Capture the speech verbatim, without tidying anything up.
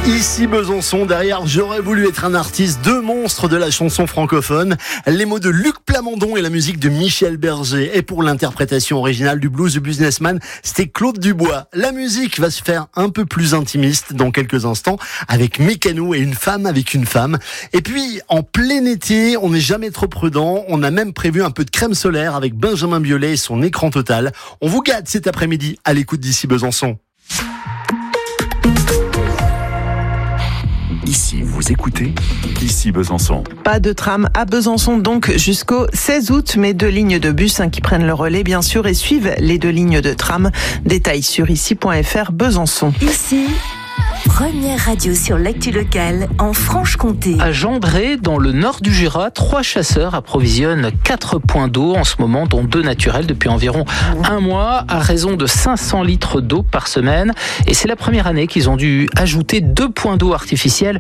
Ici Besançon, derrière J'aurais voulu être un artiste, deux monstres de la chanson francophone, les mots de Luc Plamondon et la musique de Michel Berger. Et pour l'interprétation originale du blues du businessman, c'était Claude Dubois. La musique va se faire un peu plus intimiste dans quelques instants avec Mécano et une femme avec une femme. Et puis, en plein été, on n'est jamais trop prudent. On a même prévu un peu de crème solaire avec Benjamin Biolay et son écran total. On vous gâte cet après-midi à l'écoute d'Ici Besançon. Ici, vous écoutez Ici Besançon. Pas de tram à Besançon donc jusqu'au seize août, mais deux lignes de bus hein, qui prennent le relais bien sûr et suivent les deux lignes de tram. Détails sur ici point f r Besançon. Ici, première radio sur l'actu locale en Franche-Comté. À Gendré, dans le nord du Jura, trois chasseurs approvisionnent quatre points d'eau en ce moment, dont deux naturels depuis environ un mois, à raison de cinq cents litres d'eau par semaine. Et c'est la première année qu'ils ont dû ajouter deux points d'eau artificiels